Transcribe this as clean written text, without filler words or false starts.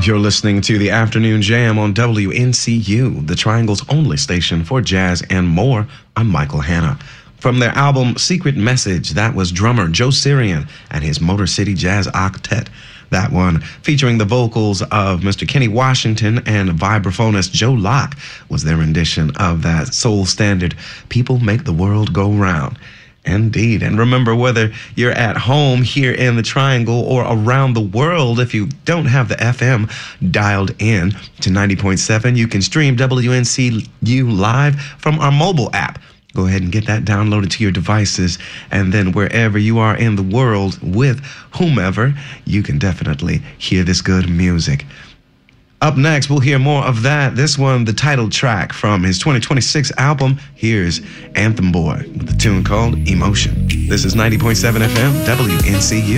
You're listening to the Afternoon Jam on WNCU, the Triangle's only station for jazz and more. I'm Michael Hanna. From their album Secret Message, that was drummer Joe Sirian and his Motor City Jazz Octet. That one, featuring the vocals of Mr. Kenny Washington and vibraphonist Joe Locke, was their rendition of that soul standard, People Make the World Go Round. Indeed. And remember, whether you're at home here in the Triangle or around the world, if you don't have the FM dialed in to 90.7, you can stream WNCU live from our mobile app. Go ahead and get that downloaded to your devices. And then wherever you are in the world with whomever, you can definitely hear this good music. Up next, we'll hear more of that. This one, the title track from his 2026 album. Here's Anthem Boy with a tune called Emotion. This is 90.7 FM, WNCU.